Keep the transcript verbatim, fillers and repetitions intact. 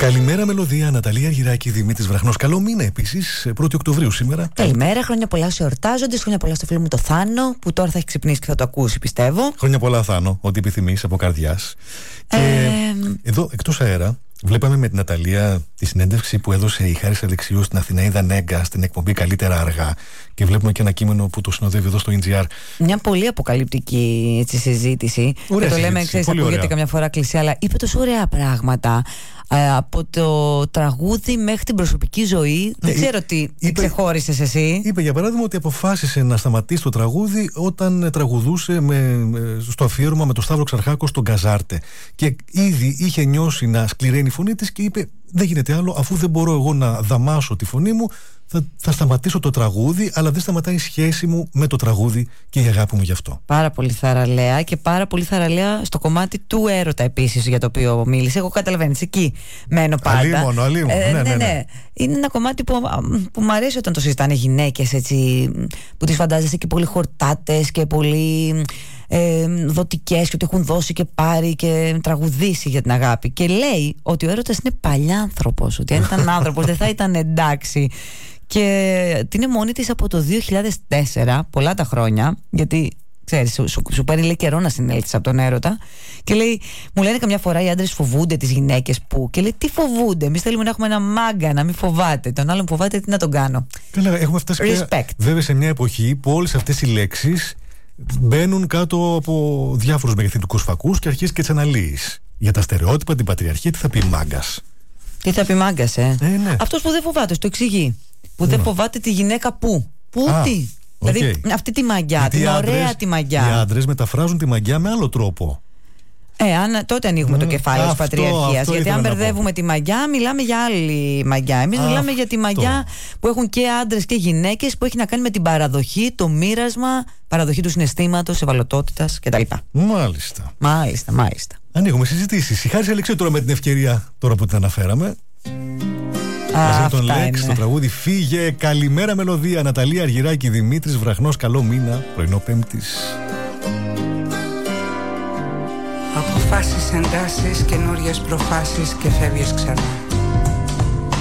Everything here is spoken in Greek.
Καλημέρα, μελωδία. Ναταλία Αργυράκη, Δημήτρης Βραχνός. Καλό μήνα επίσης, πρώτη Οκτωβρίου σήμερα. Καλημέρα, χρόνια πολλά σε εορτάζοντες. Χρόνια πολλά στο φίλο μου το Θάνο, που τώρα θα έχει ξυπνήσει και θα το ακούσει, πιστεύω. Χρόνια πολλά, Θάνο, ό,τι επιθυμείς από καρδιάς. Και ε... εδώ, εκτός αέρα, βλέπαμε με την Ναταλία τη συνέντευξη που έδωσε η Χάρης Αλεξίου στην Αθηναίδα Νέγκα στην εκπομπή Καλύτερα Αργά. Και βλέπουμε και ένα κείμενο που το συνοδεύει εδώ στο ι τζι αρ. Μια πολύ αποκαλυπτική έτσι, συζήτηση. Ωραία και το λέμε, συζήτηση, ξέρεις, ακούγεται ωραία. καμιά φορά κλεισέ, αλλά είπε τόσο ωραία πράγματα. Ε, από το τραγούδι μέχρι την προσωπική ζωή. Δεν ξέρω τι είπε, ξεχώρισες εσύ. Είπε για παράδειγμα ότι αποφάσισε να σταματήσει το τραγούδι όταν τραγουδούσε με, στο αφιέρωμα με τον Σταύρο Ξαρχάκο στον Καζάρτε. Και ήδη είχε νιώσει να σκληραίνει η φωνή της και είπε: δεν γίνεται άλλο, αφού δεν μπορώ εγώ να δαμάσω τη φωνή μου, θα, θα σταματήσω το τραγούδι, αλλά δεν σταματάει η σχέση μου με το τραγούδι και η αγάπη μου γι' αυτό. Πάρα πολύ θαραλέα και πάρα πολύ θαραλέα στο κομμάτι του έρωτα επίσης για το οποίο μίλησε. Εγώ καταλαβαίνεις, εκεί μένω πάντα. Αλίμονο, αλίμονο. Ε, ναι, ναι, ναι, ναι. ναι. Είναι ένα κομμάτι που, που μου αρέσει όταν το συζητάνε γυναίκες, έτσι, που τις φαντάζεσαι και πολύ χορτάτες και πολύ ε, δοτικές και ότι έχουν δώσει και πάρει και τραγουδήσει για την αγάπη. Και λέει ότι ο έρωτας είναι παλιάνθρωπος, ότι αν ήταν άνθρωπος δεν θα ήταν εντάξει. Και την είναι μόνη της από το δύο χιλιάδες τέσσερα, πολλά τα χρόνια, γιατί ξέρεις, σου, σου, σου παίρνει λέει καιρό να συνέλθεις από τον έρωτα. Και λέει, μου λένε καμιά φορά οι άντρες φοβούνται τις γυναίκες που. Και λέει, τι φοβούνται? Εμείς θέλουμε να έχουμε ένα μάγκα, να μην φοβάται. Τον άλλον φοβάται, τι να τον κάνω. Καλά, έχουμε φτάσει πια, βέβαια, σε μια εποχή που όλες αυτές οι λέξεις μπαίνουν κάτω από διάφορους μεγεθυντικούς φακούς και αρχίζεις και τις αναλύεις. Για τα στερεότυπα, την πατριαρχία, τι θα πει μάγκας. Τι θα πει μάγκας, ε? ε ναι. Αυτός που δεν φοβάται, το εξηγεί. Που δεν φοβάται τη γυναίκα που. Πού, Α, τι. Okay. Δηλαδή αυτή τη μαγιά, γιατί την άντρες, ωραία τη μαγιά. Οι άντρες μεταφράζουν τη μαγιά με άλλο τρόπο. Ε, αν, τότε ανοίγουμε mm, το κεφάλαιο της πατριαρχίας. Γιατί αν μπερδεύουμε τη μαγιά, μιλάμε για άλλη μαγιά. Εμείς Α, μιλάμε για τη μαγιά που έχουν και άντρες και γυναίκες, που έχει να κάνει με την παραδοχή, το μοίρασμα, παραδοχή του συναισθήματος, ευαλωτότητας κτλ. Μάλιστα. Μάλιστα, μάλιστα. Ανοίγουμε συζητήσεις. Η Χάρης Αλεξίου τώρα με την ευκαιρία, τώρα που την αναφέραμε. Μαζί τον Λέξ, το τραγούδι Φύγε. Καλημέρα, μελωδία. Ναταλία Αργυράκη, Δημήτρης Βραχνός. Καλό μήνα, πρωινό Πέμπτης. Αποφάσεις, εντάσεις, καινούριες προφάσεις και φεύγεις ξανά.